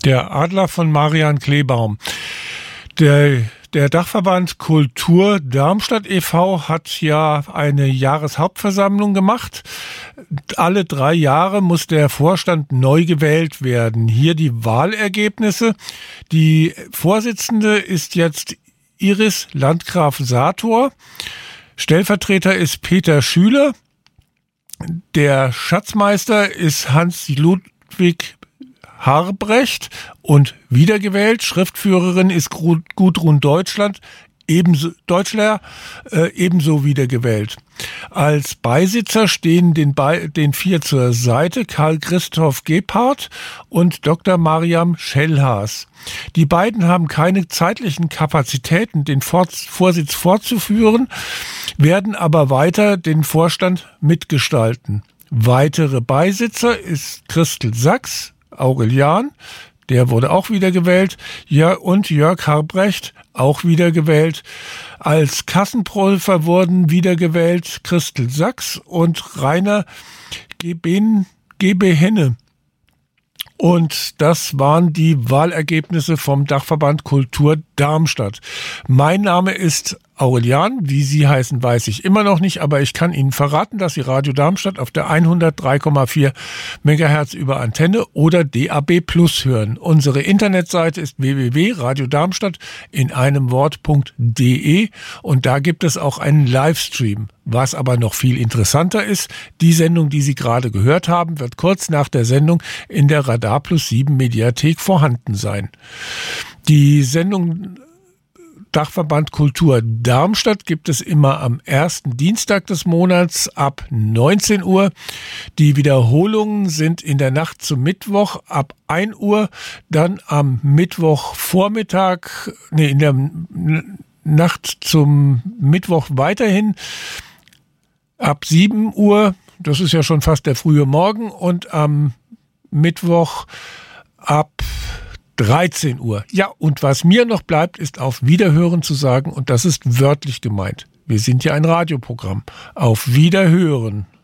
Der Adler von Marian Kleebaum. Der Dachverband Kultur Darmstadt e.V. hat ja eine Jahreshauptversammlung gemacht. Alle 3 Jahre muss der Vorstand neu gewählt werden. Hier die Wahlergebnisse. Die Vorsitzende ist jetzt Iris Landgraf-Sator. Stellvertreter ist Peter Schüler. Der Schatzmeister ist Hans-Ludwig Harbrecht und wiedergewählt. Schriftführerin ist Gudrun Deutschler, ebenso wiedergewählt. Als Beisitzer stehen den 4 zur Seite Karl Christoph Gebhardt und Dr. Mariam Schellhaas. Die beiden haben keine zeitlichen Kapazitäten, den Vorsitz fortzuführen, werden aber weiter den Vorstand mitgestalten. Weitere Beisitzer ist Christel Sachs, Aurelian, der wurde auch wiedergewählt, und Jörg Harbrecht, auch wiedergewählt. Als Kassenprüfer wurden wiedergewählt Christel Sachs und Rainer Gebehenne. Und das waren die Wahlergebnisse vom Dachverband Kultur Darmstadt. Mein Name ist Aurelian. Wie Sie heißen, weiß ich immer noch nicht, aber ich kann Ihnen verraten, dass Sie Radio Darmstadt auf der 103,4 MHz über Antenne oder DAB Plus hören. Unsere Internetseite ist www.radiodarmstadt in einem Wort.de und da gibt es auch einen Livestream. Was aber noch viel interessanter ist, die Sendung, die Sie gerade gehört haben, wird kurz nach der Sendung in der Radar Plus 7 Mediathek vorhanden sein. Die Sendung Dachverband Kultur Darmstadt gibt es immer am ersten Dienstag des Monats ab 19 Uhr. Die Wiederholungen sind in der Nacht zum Mittwoch ab 1 Uhr, dann am Mittwochvormittag, in der Nacht zum Mittwoch weiterhin ab 7 Uhr, das ist ja schon fast der frühe Morgen, und am Mittwoch ab 13 Uhr. Ja, und was mir noch bleibt, ist auf Wiederhören zu sagen, und das ist wörtlich gemeint. Wir sind ja ein Radioprogramm. Auf Wiederhören.